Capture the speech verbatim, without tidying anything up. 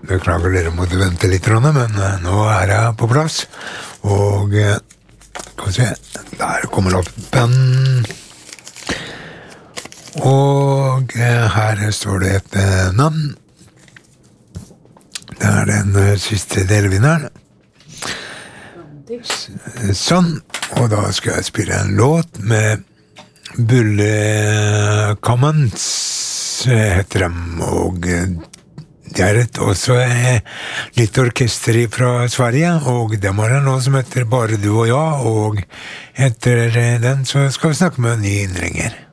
beklager dere måtte vente litt, Ronne, men nå er jeg på plass. Og skal vi se, der kommer opp en. Og her står det et navn. Det er den siste delvinneren. Sånn, og da skal jeg spille en låt med Bulle Commons, heter dem, og det er et, også litt orkester fra Sverige, og det var en låt som heter Bare du og jeg, og etter den så skal vi snakke med en ny innringer.